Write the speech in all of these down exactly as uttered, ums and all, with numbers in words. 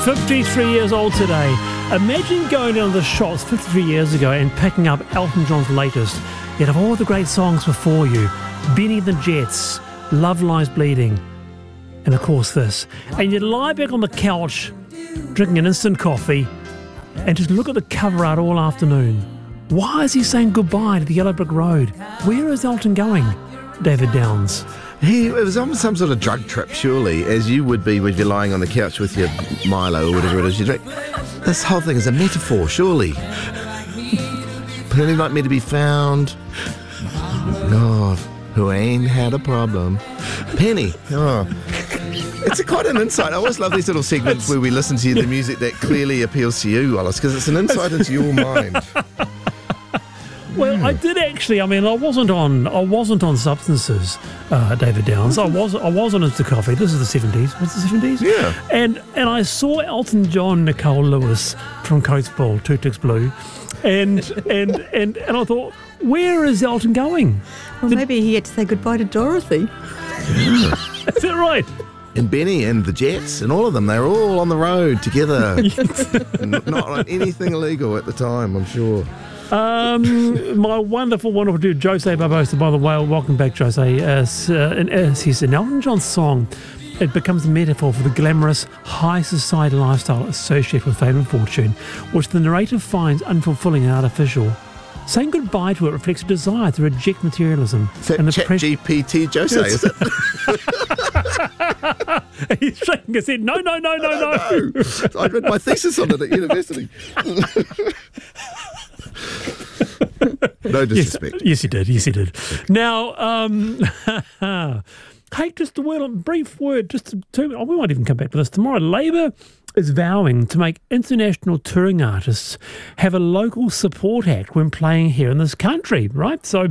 fifty-three years old today. Imagine going down to the shops fifty-three years ago and picking up Elton John's latest. Yet of all the great songs before you, Benny and the Jets, Love Lies Bleeding, and of course this. And you'd lie back on the couch, drinking an instant coffee, and just look at the cover art all afternoon. Why is he saying goodbye to the Yellow Brick Road? Where is Elton going? David Downs. He it was on some sort of drug trip, surely, as you would be when you're lying on the couch with your Milo or whatever it is you drink. This whole thing is a metaphor, surely. Plenty like me to be found. God, who ain't had a problem. Penny. Oh. It's a, quite an insight. I always love these little segments where we listen to the music that clearly appeals to you, Wallace, because it's an insight into your mind. Well, mm. I did actually. I mean, I wasn't on. I wasn't on substances, uh, David Downs. I was. I was on Insta Coffee. This is the seventies. What's the seventies? Yeah. And and I saw Elton John, Nicole Lewis from Coates Ball, Two Ticks Blue, and and and and I thought, where is Elton going? Well, did, maybe he had to say goodbye to Dorothy. Yeah. Is that right? And Benny and the Jets and all of them, they're all on the road together. N- not on anything illegal at the time, I'm sure. Um, my wonderful, wonderful dude, Jose Barbosa, by the way, welcome back, Jose. As, uh, and, as he's an Elton John song, it becomes a metaphor for the glamorous, high society lifestyle associated with fame and fortune, which the narrator finds unfulfilling and artificial. Saying goodbye to it reflects a desire to reject materialism. Is that and the Chat pre- G P T Jose, is it? He's shaking his head, no, no, no, no, no. no. I read my thesis on it at university. No disrespect. Yes, yes, you did. Yes, you did. Now, um, hey, just a word on brief word. Just to, to, oh, we might even come back to this tomorrow. Labour is vowing to make international touring artists have a local support act when playing here in this country. Right, so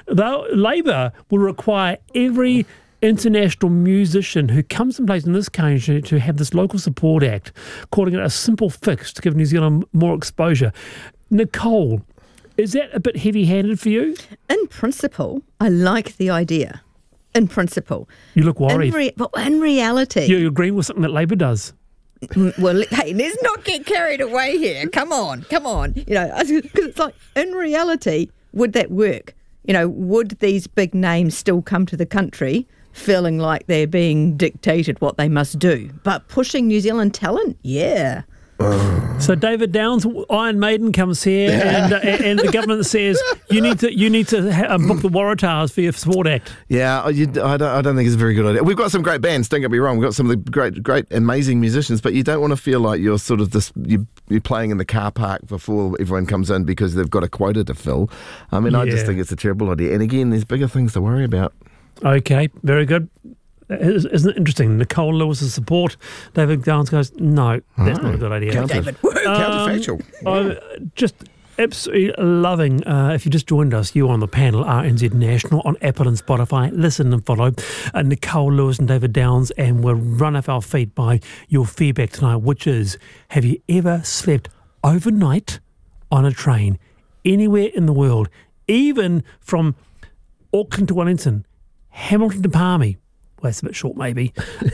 Labour will require every international musician who comes and plays in this country to have this local support act, calling it a simple fix to give New Zealand more exposure. Nicole, is that a bit heavy-handed for you? In principle, I like the idea. In principle. You look worried. In re- but in reality... You're agreeing with something that Labour does. Well, hey, let's not get carried away here. Come on, come on. You know, because it's like, in reality, would that work? You know, would these big names still come to the country feeling like they're being dictated what they must do? But pushing New Zealand talent, yeah. So David Downs, Iron Maiden comes here, and uh, and the government says you need to you need to ha- um, book the Waratahs for your support act. Yeah, you, I, don't, I don't think it's a very good idea. We've got some great bands. Don't get me wrong. We've got some of the great, great, amazing musicians. But you don't want to feel like you're sort of this. You, you're playing in the car park before everyone comes in because they've got a quota to fill. I mean, yeah. I just think it's a terrible idea. And again, there's bigger things to worry about. Okay, very good. Isn't it interesting? Nicole Lewis's support. David Downs goes, no, that's oh, not a good idea. Counter, David. Um, counterfactual. I'm just absolutely loving, uh, if you just joined us, you on the panel, R N Z National, on Apple and Spotify. Listen and follow uh, Nicole Lewis and David Downs, and we'll run off our feet by your feedback tonight, which is, have you ever slept overnight on a train anywhere in the world, even from Auckland to Wellington, Hamilton to Palmy? Well, that's a bit short, maybe.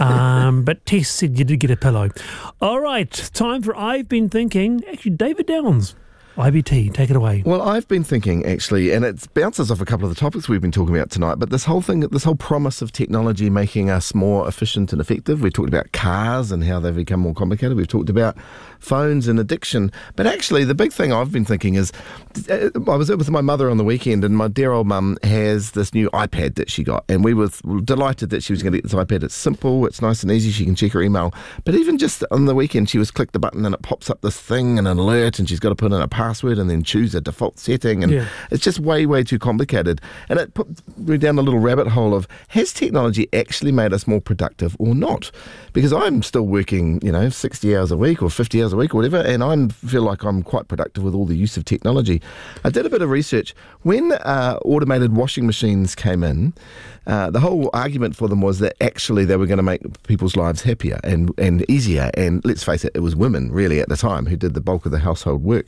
Um, but Tess said you did get a pillow. All right, time for I've Been Thinking. Actually, David Downs, I B T, take it away. Well, I've been thinking, actually, and it bounces off a couple of the topics we've been talking about tonight, but this whole thing, this whole promise of technology making us more efficient and effective. We've talked about cars and how they've become more complicated. We've talked about phones and addiction. But actually, the big thing I've been thinking is, I was with my mother on the weekend, and my dear old mum has this new iPad that she got, and we were delighted that she was going to get this iPad. It's simple, it's nice and easy, she can check her email. But even just on the weekend, she was click the button and it pops up this thing, an alert, and she's got to put in a password and then choose a default setting, and yeah. It's just way, way too complicated. And it put me down a little rabbit hole of, has technology actually made us more productive or not? Because I'm still working, you know, sixty hours a week or fifty hours a week or whatever, and I feel like I'm quite productive with all the use of technology. I did a bit of research. When uh, automated washing machines came in, uh, the whole argument for them was that actually they were going to make people's lives happier and, and easier. And let's face it, it was women really at the time who did the bulk of the household work. But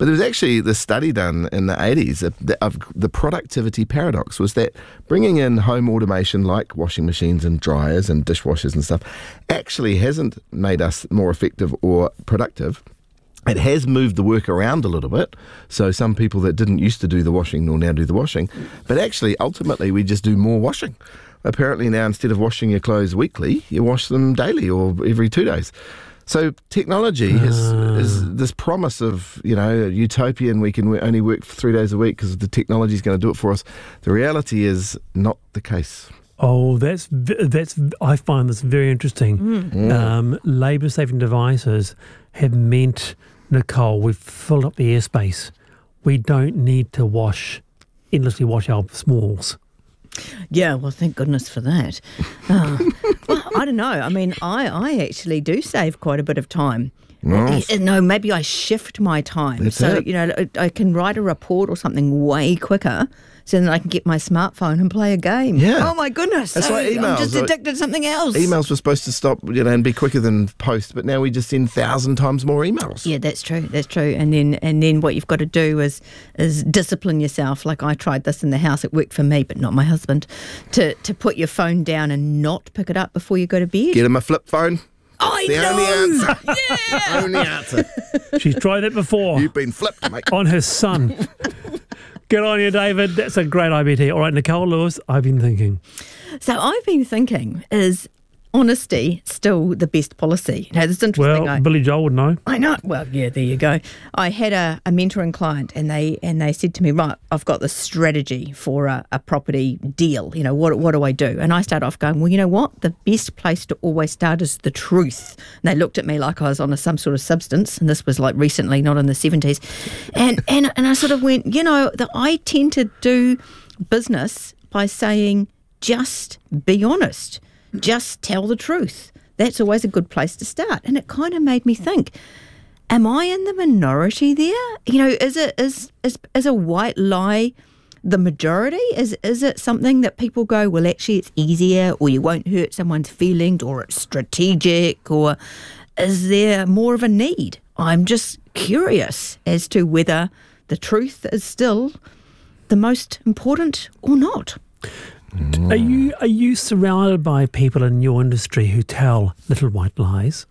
But there was actually this study done in the eighties of the, of the productivity paradox, was that bringing in home automation like washing machines and dryers and dishwashers and stuff actually hasn't made us more effective or productive. It has moved the work around a little bit, so some people that didn't used to do the washing will now do the washing. But actually, ultimately, we just do more washing. Apparently now, instead of washing your clothes weekly, you wash them daily or every two days. So technology uh. is, is this promise of, you know, utopian, we can only work for three days a week because the technology is going to do it for us. The reality is not the case. Oh, that's that's. I find this very interesting. Mm. Um, labour-saving devices have meant, Nicole, we've filled up the airspace. We don't need to wash, endlessly wash our smalls. Yeah, well, thank goodness for that. Uh, well, I don't know. I mean, I, I actually do save quite a bit of time. Nice. Uh, No, maybe I shift my time. That's so, it. you know, I, I can write a report or something way quicker so then I can get my smartphone and play a game. Yeah. Oh, my goodness. That's so like emails. I'm just addicted to something else. Emails were supposed to stop, you know, and be quicker than post, but now we just send thousand times more emails. Yeah, that's true. That's true. And then and then what you've got to do is is discipline yourself. Like I tried this in the house. It worked for me, but not my husband. To to put your phone down and not pick it up before you go to bed. Get him a flip phone. I the know. only answer. Yeah. Only answer. She's tried that before. You've been flipped, mate. On her son. Good on you, David. That's a great I B T. All right, Nicole Lewis, I've been thinking. So I've been thinking, is honesty still the best policy? Now, this is interesting. Well, I, Billy Joel would know. I know. Well, yeah, there you go. I had a, a mentoring client and they and they said to me, right, I've got this strategy for a, a property deal. You know, what what do I do? And I started off going, well, you know what? The best place to always start is the truth. And they looked at me like I was on a, some sort of substance. And this was like recently, not in the seventies. And, and, and I sort of went, you know, the, I tend to do business by saying, just be honest. Just tell the truth. That's always a good place to start. And it kind of made me think, am I in the minority there? You know, is it is is, is a white lie the majority? Is is it something that people go, well, actually it's easier, or you won't hurt someone's feelings, or it's strategic, or is there more of a need? I'm just curious as to whether the truth is still the most important or not. Are you are you surrounded by people in your industry who tell little white lies?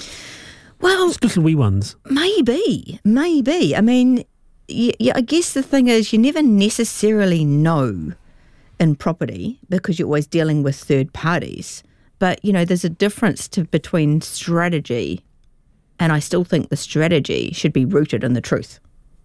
Well, Just little wee ones. maybe, maybe. I mean, y- y- I guess the thing is you never necessarily know in property because you're always dealing with third parties. But, you know, there's a difference to, between strategy, and I still think the strategy should be rooted in the truth.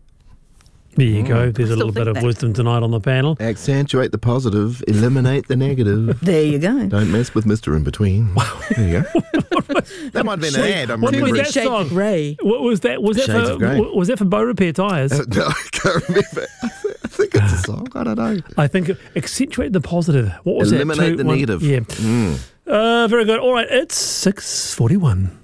There you go. There's a still little bit think of that. wisdom tonight on the panel. Accentuate the positive, eliminate the negative. There you go. Don't mess with Mister In Between. There you go. That might have been an ad. I'm What was remembering. that Shades song? of Grey. What was that? Was that Shades for of Grey. was that for Bow Repair Tyres? Uh, no, I can't remember. I thi- I think it's a song. I don't know. I think accentuate the positive. What was Eliminate that? the negative. Yeah. Mm. Uh, very good. All right. It's six forty-one.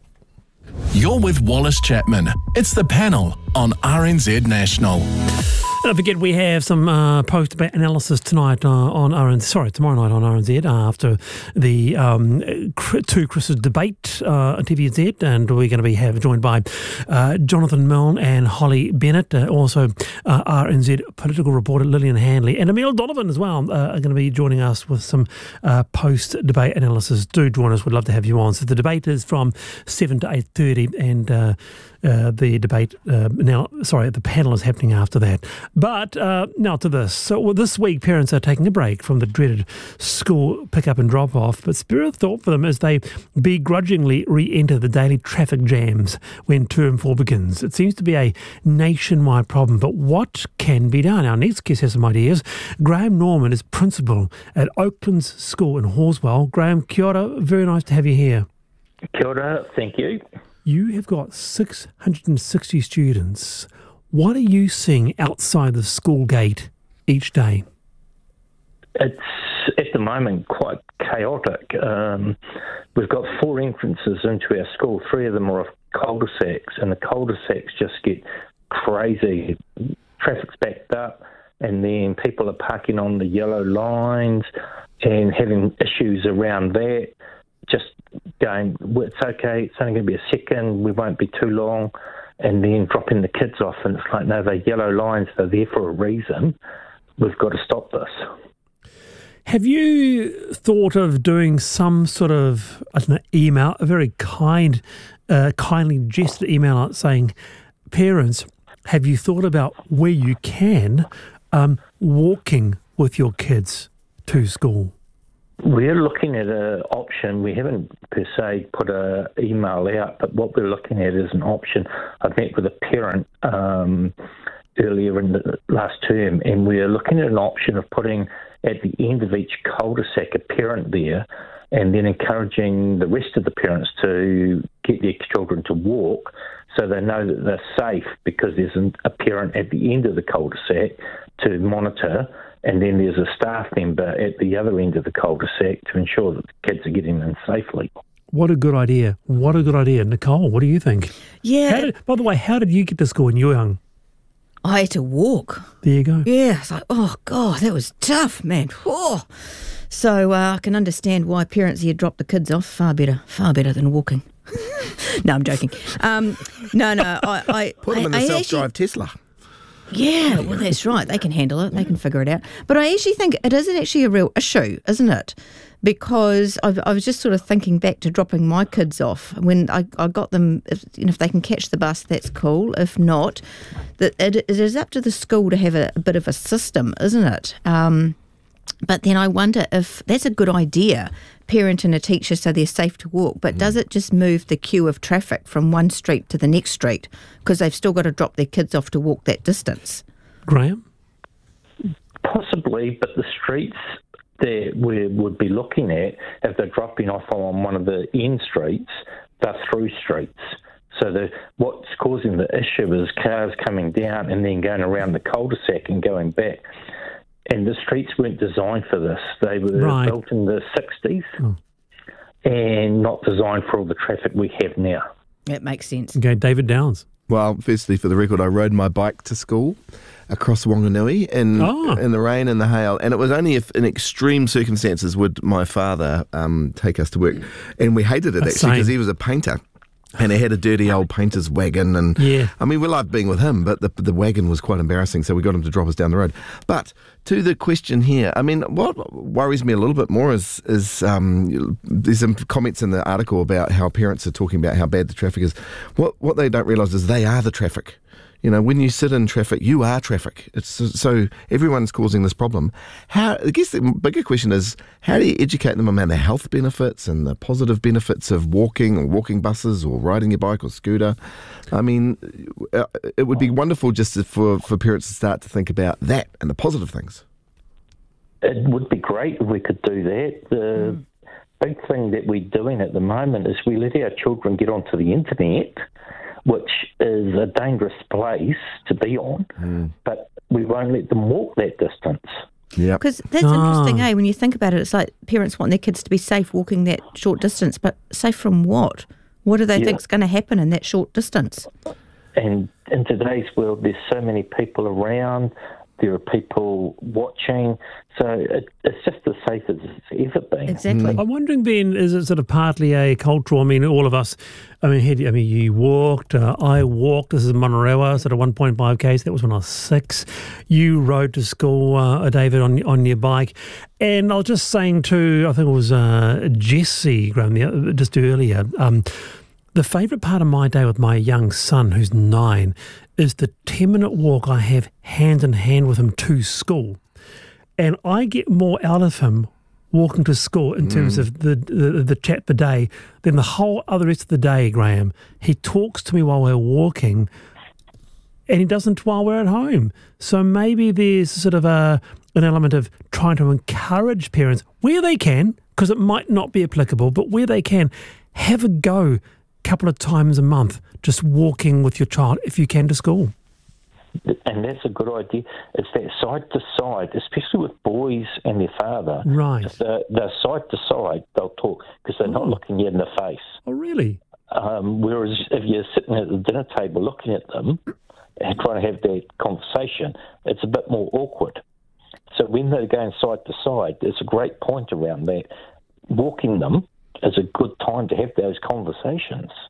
You're with Wallace Chapman. It's the panel on R N Z National. And don't forget, we have some uh, post-debate analysis tonight uh, on R N Z. Sorry, tomorrow night on R N Z uh, after the um, two Chris's debate uh, on T V Z, and we're going to be have joined by uh, Jonathan Milne and Holly Bennett, uh, also uh, R N Z political reporter Lillian Handley, and Emile Donovan as well uh, are going to be joining us with some uh, post-debate analysis. Do join us; we'd love to have you on. So the debate is from seven to eight thirty, and uh, uh, the debate uh, now, sorry, the panel is happening after that. But uh, now to this. So well, this week, parents are taking a break from the dreaded school pick-up and drop-off, but spirit of thought for them as they begrudgingly re-enter the daily traffic jams when term four begins. It seems to be a nationwide problem, but what can be done? Our next guest has some ideas. Graham Norman is principal at Oakland's School in Horswell. Graham, kia ora. Very nice to have you here. Kia ora, thank you. You have got six hundred sixty students. What are you seeing outside the school gate each day? It's at the moment quite chaotic. Um, we've got four entrances into our school. Three of them are off cul-de-sacs, and the cul-de-sacs just get crazy. Traffic's backed up, and then people are parking on the yellow lines and having issues around that. Just going, well, it's okay, it's only going to be a second, we won't be too long. and then dropping the kids off, and it's like, no, they're yellow lines, they're there for a reason. We've got to stop this. Have you thought of doing some sort of, I don't know, email, a very kind, uh, kindly gestured email out saying, parents, have you thought about where you can um, walking with your kids to school? We're looking at an option. We haven't per se put an email out, but what we're looking at is an option. I met with a parent um, earlier in the last term, and we're looking at an option of putting at the end of each cul-de-sac a parent there, and then encouraging the rest of the parents to get their children to walk so they know that they're safe, because there's a parent at the end of the cul-de-sac to monitor, and then there's a staff member at the other end of the cul-de-sac to ensure that the kids are getting in safely. What a good idea. What a good idea. Nicole, what do you think? Yeah. How did, by the way, how did you get to school when you were young? I had to walk. There you go. Yeah, it's like, oh, God, that was tough, man. Oh. So uh, I can understand why parents here drop the kids off. Far better, far better than walking. No, I'm joking. Um, no, no, I... I Put them I, in a I self-drive actually, Tesla. Yeah, well, that's right. They can handle it. They can figure it out. But I actually think it is actually a real issue, isn't it? Because I've, I was just sort of thinking back to dropping my kids off. When I, I got them, if, you know, if they can catch the bus, that's cool. If not, that it, it is up to the school to have a, a bit of a system, isn't it? Um, but then I wonder if that's a good idea, parent and a teacher so they're safe to walk, but mm. does it just move the queue of traffic from one street to the next street because they've still got to drop their kids off to walk that distance? Graham? Possibly, but the streets that we would be looking at, if they're dropping off on one of the end streets, they're through streets. So the, what's causing the issue is cars coming down and then going around the cul-de-sac and going back. And the streets weren't designed for this. They were right. built in the sixties oh. and not designed for all the traffic we have now. That makes sense. Okay, David Downs. Well, firstly, for the record, I rode my bike to school across Wanganui in, oh. in the rain and the hail, and it was only if in extreme circumstances would my father um, take us to work. And we hated it, actually, because he was a painter. And he had a dirty old painter's wagon, and yeah. I mean, we loved being with him, but the the wagon was quite embarrassing, so we got him to drop us down the road. But to the question here, I mean, what worries me a little bit more is is um, there's some comments in the article about how parents are talking about how bad the traffic is. What what they don't realise is they are the traffic. You know, when you sit in traffic, you are traffic. It's so everyone's causing this problem. How I guess the bigger question is, how do you educate them about the health benefits and the positive benefits of walking or walking buses or riding your bike or scooter? I mean, it would be wonderful just for, for parents to start to think about that and the positive things. It would be great if we could do that. The mm. big thing that we're doing at the moment is we let our children get onto the internet, which is a dangerous place to be on, mm. but we won't let them walk that distance. Yeah, because that's oh. interesting, eh? When you think about it, it's like parents want their kids to be safe walking that short distance, but safe from what? What do they yeah. think is going to happen in that short distance? And in today's world, there's so many people around. There are people watching, so it, it's just as safe as it's ever been. Exactly. Mm. I'm wondering, Ben, is it sort of partly a cultural? I mean, all of us. I mean, had, I mean, you walked. Uh, I walked. This is Monarewa, sort of one point five k's. That was when I was six. You rode to school, uh, David, on on your bike. And I was just saying to, I think it was uh, Jesse Graham, just earlier. Um, the favourite part of my day with my young son, who's nine, is the ten-minute walk I have hand in hand with him to school. And I get more out of him walking to school in terms mm. of the, the the chat per day than the whole other rest of the day, Graham. He talks to me while we're walking, and he doesn't while we're at home. So maybe there's sort of a an element of trying to encourage parents where they can, because it might not be applicable, but where they can, have a go couple of times a month, just walking with your child if you can to school. And that's a good idea. It's that side to side, especially with boys and their father. Right. If they're, they're side to side, they'll talk because they're oh. not looking you in the face. Oh, really? Um, whereas if you're sitting at the dinner table looking at them and trying to have that conversation, it's a bit more awkward. So when they're going side to side, there's a great point around that. Walking them is a good time to have those conversations.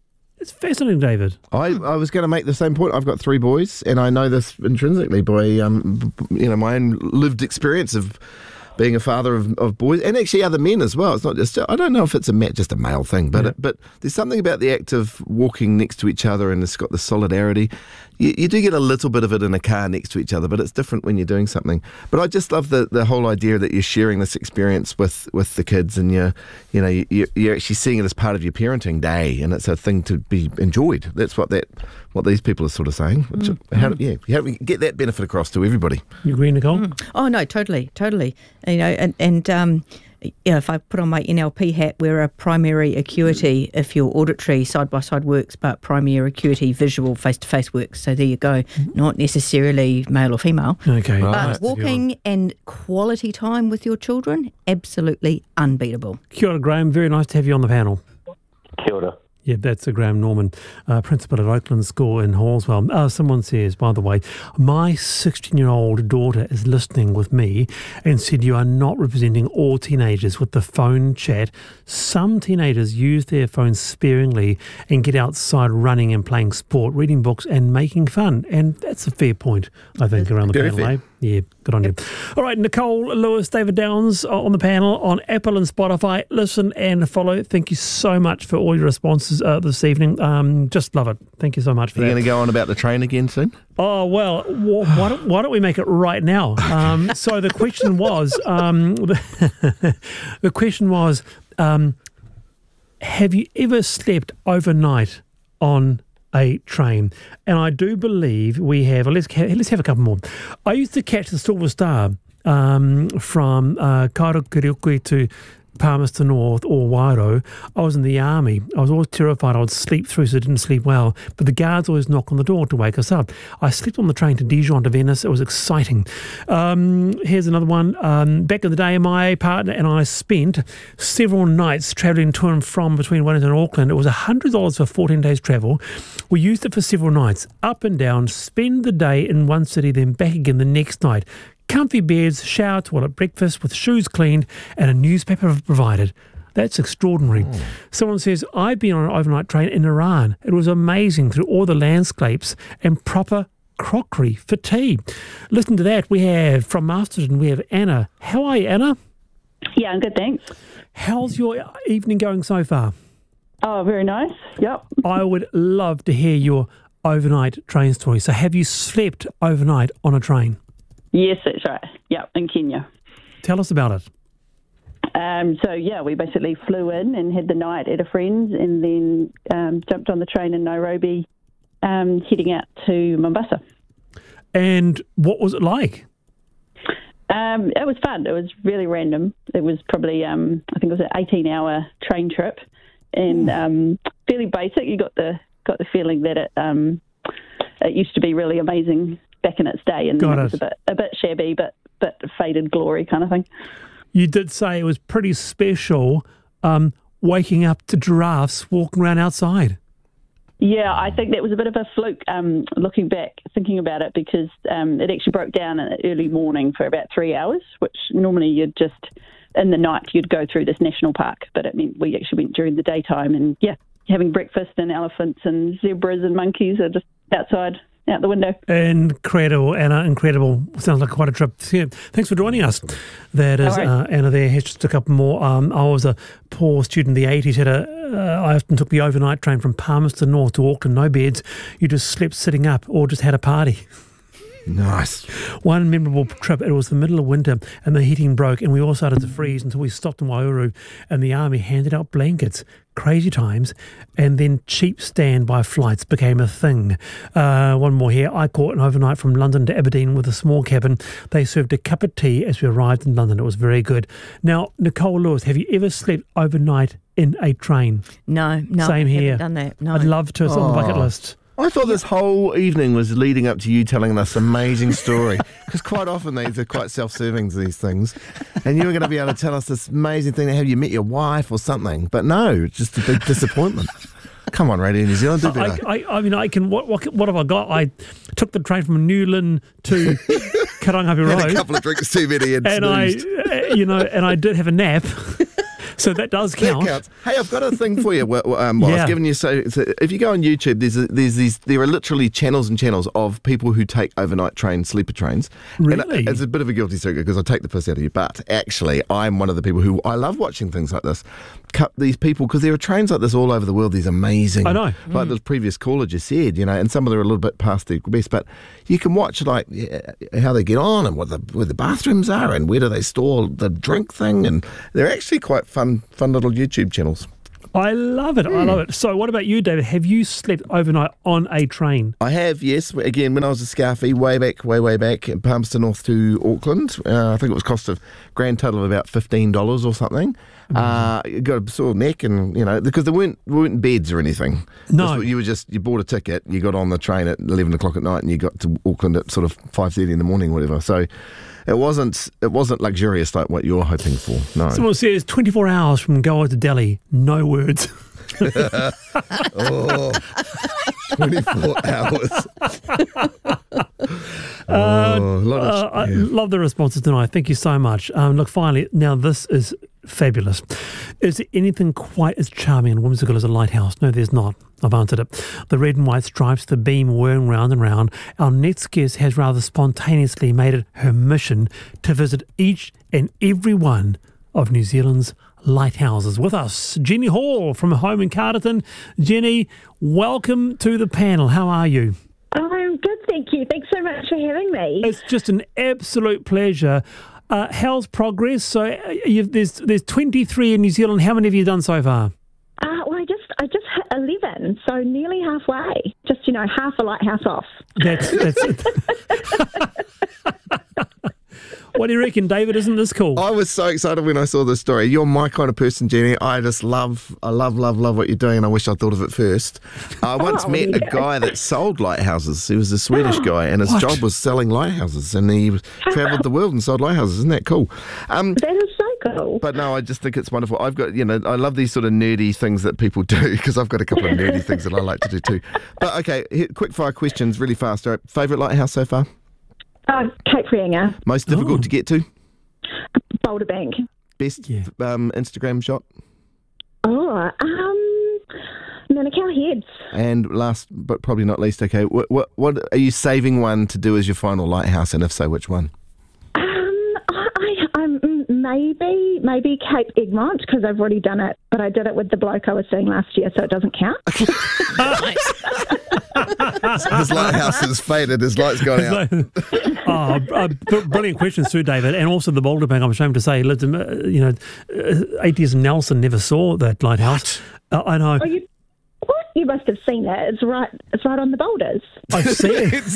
It's fascinating, David. I, I was going to make the same point. I've got three boys, and I know this intrinsically by um, you know my own lived experience of being a father of, of boys, and actually other men as well. It's not just, I don't know if it's a ma- just a male thing, but Yeah. it, but there's something about the act of walking next to each other, and it's got the solidarity. You, you do get a little bit of it in a car next to each other, but it's different when you're doing something. But I just love the, the whole idea that you're sharing this experience with, with the kids, and you're, you know, you, you're actually seeing it as part of your parenting day, and it's a thing to be enjoyed. That's what that what these people are sort of saying. Which, Mm. how, do- yeah, how do we get that benefit across to everybody? You agree, Nicole? Mm. Oh no, totally, totally. You know, and and um, you know, if I put on my N L P hat, we're a primary acuity if your auditory side by side works, but primary acuity visual face to face works. So there you go. Not necessarily male or female. Okay. Right. But walking and quality time with your children, absolutely unbeatable. Kia ora, Graham. Very nice to have you on the panel. Kia ora. Yeah, that's a Graham Norman, uh, principal at Oakland School in Hallswell. Uh, someone says, by the way, my sixteen-year-old daughter is listening with me and said you are not representing all teenagers with the phone chat. Some teenagers use their phones sparingly and get outside running and playing sport, reading books and making fun. And that's a fair point, I think, around the Very panel, fair. eh? Yeah, good on you. All right, Nicole Lewis, David Downs on the panel on Apple and Spotify. Listen and follow. Thank you so much for all your responses uh, this evening. Um, just love it. Thank you so much for Are you that. going to go on about the train again soon? Oh, well, wh- why don't, why don't we make it right now? Um, so the question was, um, the, the question was, um, have you ever slept overnight on a train? And I do believe we have. Let's let's have a couple more. I used to catch the Silver Star um, from uh, Kairokirioki to Palmerston North or Wairo. I was in the army. I was always terrified I would sleep through, so I didn't sleep well. But the guards always knock on the door to wake us up. I slept on the train to Dijon to Venice. It was exciting. Um, here's another one. Um, back in the day, my partner and I spent several nights travelling to and from between Wellington and Auckland. It was one hundred dollars for fourteen days travel. We used it for several nights, up and down, spend the day in one city, then back again the next night. Comfy beds, shower, toilet, breakfast with shoes cleaned and a newspaper provided. That's extraordinary. Oh. Someone says, I've been on an overnight train in Iran. It was amazing through all the landscapes and proper crockery for tea. Listen to that. We have from Masterton, we have Anna. How are you, Anna? Yeah, I'm good, thanks. How's your evening going so far? Oh, very nice. Yep. I would love to hear your overnight train story. So have you slept overnight on a train? Yes, that's right. Yep, in Kenya. Tell us about it. Um, so, yeah, we basically flew in and had the night at a friend's and then um, jumped on the train in Nairobi, um, heading out to Mombasa. And what was it like? Um, it was fun. It was really random. It was probably, um, I think it was an eighteen-hour train trip and um, fairly basic. You got the got the feeling that it um, it used to be really amazing back in its day, and Got it was it. a bit a bit shabby, but but faded glory kind of thing. You did say it was pretty special um, waking up to giraffes walking around outside. Yeah, I think that was a bit of a fluke um, looking back, thinking about it, because um, it actually broke down in the early morning for about three hours, which normally you'd just, in the night, you'd go through this national park. But it meant we actually went during the daytime and, yeah, having breakfast and elephants and zebras and monkeys are just outside, out the window. Incredible, Anna, incredible. Sounds like quite a trip. Yeah. Thanks for joining us. That is All right. uh, Anna there. Here's just a couple more. Um, I was a poor student in the eighties. Had a, uh, I often took the overnight train from Palmerston North to Auckland. No beds. You just slept sitting up or just had a party. Nice. One memorable trip, it was the middle of winter and the heating broke and we all started to freeze until we stopped in Waiouru and the army handed out blankets. Crazy times. And then cheap standby flights became a thing. Uh, one more here. I caught an overnight from London to Aberdeen with a small cabin. They served a cup of tea as we arrived in London. It was very good. Now, Nicole Lewis, have you ever slept overnight in a train? No, no, Same I here. haven't done that. No. I'd love to. It's on the bucket list. I thought this whole evening was leading up to you telling this amazing story, because quite often these are quite self-serving, these things, and you were going to be able to tell us this amazing thing. Have you met your wife or something? But no, it's just a big disappointment. Come on, Radio New Zealand, do better. I, I, I mean, I can. What, what, what have I got? I took the train from Newland to Karangahape Had a Road, couple of drinks too many and, and I, snoozed. uh, you know, and I did have a nap. So that does That count. counts. Hey, I've got a thing for you. Well, um, well, I Yeah. was giving you so, so. If you go on YouTube, there's a, there's these. There are literally channels and channels of people who take overnight trains, sleeper trains. Really? And it's a bit of a guilty secret because I take the piss out of you. But actually, I'm one of the people who I love watching things like this. Cut these people because there are trains like this all over the world. These amazing. I know. Like the previous caller just said, you know, and some of them are a little bit past their best, but you can watch like yeah, how they get on and what the where the bathrooms are and where do they store the drink thing, and they're actually quite fun, fun little YouTube channels. I love it. I love it. So what about you, David? Have you slept overnight on a train? I have, yes. Again, when I was a Scarfie, way back, way, way back, in Palmerston North to Auckland, uh, I think it was cost of grand total of about fifteen dollars or something. Uh, you got a sore neck, and you know, because there weren't there weren't beds or anything. No. Just, you were just you bought a ticket, you got on the train at eleven o'clock at night, and you got to Auckland at sort of five thirty in the morning, or whatever. So it wasn't it wasn't luxurious like what you're hoping for. No. Someone says twenty-four hours from Goa to Delhi. No words. Oh, twenty-four hours. Uh, oh, a lot of, uh, I yeah. love the responses tonight. Thank you so much. Um, look, finally, now this is fabulous. Is there anything quite as charming and whimsical as a lighthouse? No, there's not. I've answered it. The red and white stripes, the beam whirring round and round. Our next guest has rather spontaneously made it her mission to visit each and every one of New Zealand's lighthouses. With us, Jenny Hall from home in Carterton. Jenny, welcome to the panel. How are you? I'm good, thank you. Thanks so much for having me. It's just an absolute pleasure. Uh, how's progress? So uh, you've, there's there's twenty-three in New Zealand. How many have you done so far? Uh, well, I just I just hit eleven, so nearly halfway. Just, you know, half a lighthouse off. That's that's. What do you reckon, David? Isn't this cool? I was so excited when I saw this story. You're my kind of person, Jenny. I just love, I love, love, love what you're doing, and I wish I thought of it first. I once Oh, met a yeah. guy that sold lighthouses. He was a Swedish guy, and his What? job was selling lighthouses, and he travelled the world and sold lighthouses. Isn't that cool? Um, That is so cool. but no, I just think it's wonderful. I've got, you know, I love these sort of nerdy things that people do because I've got a couple of nerdy things that I like to do too. But okay, here, quick fire questions, really fast. All right, favourite lighthouse so far? Uh, Cape Reinga, Most difficult Oh. to get to? Boulder Bank. Best Yeah. um, Instagram shot? Oh, um, Manukau Heads. And last but probably not least, okay, what, what what are you saving one to do as your final lighthouse, and if so, which one? Um, I, I, I'm mm, maybe maybe Cape Egmont because I've already done it, but I did it with the bloke I was seeing last year, so it doesn't count. His lighthouse has faded, his light's gone out. oh, uh, br- brilliant questions too, David. And also the Boulder Bank, I'm ashamed to say, lived in, uh, you know, uh, eighties Nelson never saw that lighthouse. Uh, I know. Oh, you, what? You must have seen it. It's right. It's right on the boulders. I've seen it, It's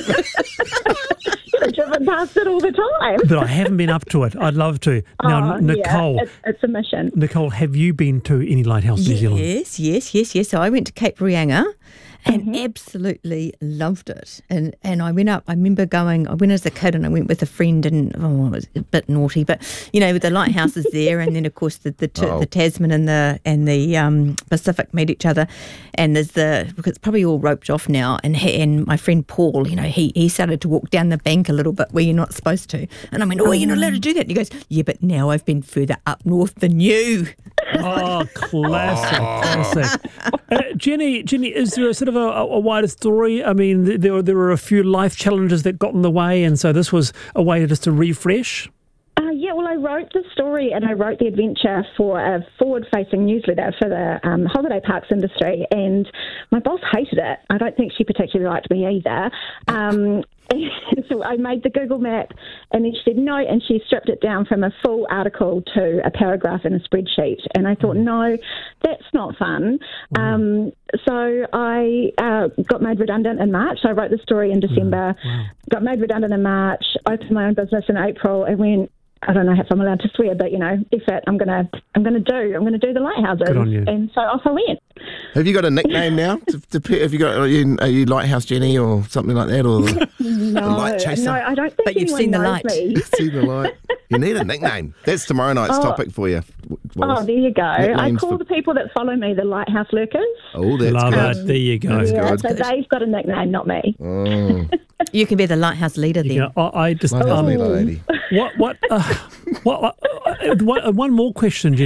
the You've driven past it all the time. but I haven't been up to it. I'd love to. Now, Oh, Nicole, yeah, it's, it's a mission. Nicole, have you been to any lighthouse in New Zealand? Yes, yes, yes, yes. So I went to Cape Reinga and absolutely loved it. And and I went up, I remember going, I went as a kid and I went with a friend and, oh, it was a bit naughty, but, you know, the lighthouse is there and then, of course, the the, t- Oh. the Tasman and the and the um, Pacific meet each other. And there's the, because it's probably all roped off now. And he, and my friend Paul, you know, he, he started to walk down the bank a little bit where you're not supposed to. And I went, oh, you're not allowed to do that. And he goes, yeah, but now I've been further up north than you. Oh, classic, classic. Uh, Jenny, Jenny, is there a sort of a, a wider story? I mean, th- there were, there were a few life challenges that got in the way, and so this was a way just to refresh. Uh, yeah, well, I wrote the story and I wrote the adventure for a forward-facing newsletter for the um, holiday parks industry, and my boss hated it. I don't think she particularly liked me either. Um, so I made the Google map, and then she said no, and she stripped it down from a full article to a paragraph in a spreadsheet. And I thought, no, that's not fun. Um, so I uh, got made redundant in March. So I wrote the story in December, got made redundant in March, opened my own business in April, and went, I don't know if I'm allowed to swear, but you know, F it, I'm gonna, I'm gonna do, I'm gonna do the lighthouses, Good on you. and so off I went. Have you got a nickname now? To, to, pe- have you got, are you, are you Lighthouse Jenny or something like that? Or the, No, light chaser? no, I don't think But you've anyone seen the knows light. me. see the light? You need a nickname. That's tomorrow night's Oh. topic for you. Wallace. Oh, there you go. I Nicknames call for- the people that follow me the Lighthouse Lurkers. Oh, that's Love good. it. There you go. That's yeah, good. so they've got a nickname, not me. Oh, You can be the lighthouse leader then. You know, I, I just Lighthouse um, leader lady. what what uh, what, what uh, one, uh, one more question, Jenny.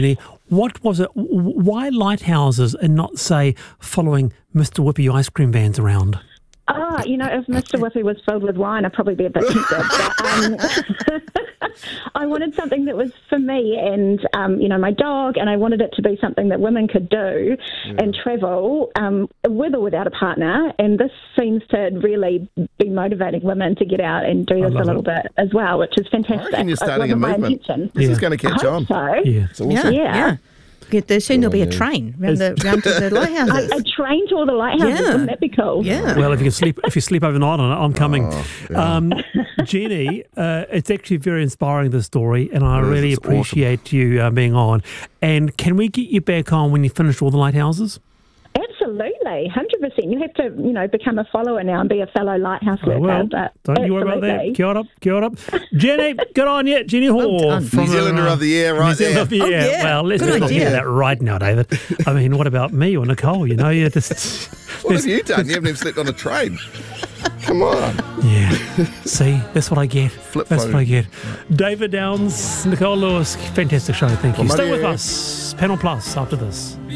What was it? W- Why lighthouses and not, say, following Mister Whippy ice cream vans around? Ah, you know, if Mister Whippy was filled with wine, I'd probably be a bit tempted. But, um, I wanted something that was for me and, um, you know, my dog, and I wanted it to be something that women could do yeah. and travel um, with or without a partner. And this seems to really be motivating women to get out and do this a little it. bit as well, which is fantastic. I reckon you're starting a movement. This yeah. is going to catch I on. hope so. Yeah. It's awesome. Yeah, Yeah. yeah. Get there soon. There'll be a train round, the, round to the lighthouses. A, a train to all the lighthouses, Yeah. wouldn't that be cool? Yeah. Well, if you can sleep, if you sleep overnight on it, I'm coming. Oh, yeah. um, Jenny, uh, it's actually very inspiring, this story, and I It is, really it's appreciate you uh, being on. And can we get you back on when you finish all the lighthouses? Absolutely, one hundred percent. You have to, you know, become a follower now and be a fellow lighthouse I worker. will. But Don't you worry about that. absolutely. Kia ora, kia ora. Jenny, good on you. Jenny Hall. done. from, New Zealander uh, of the year, New right Zealander there. of the year. Oh, yeah. Well, let's Good just not get idea. that right now, David. I mean, what about me or Nicole? You know, you just... What have you done? You haven't even slept on a train. Come on. Yeah. See, that's what I get. Flip that's phone. what I get. David Downs, Nicole Lewis, fantastic show. Thank you. Well, Stay with Maria. us. Panel Plus after this.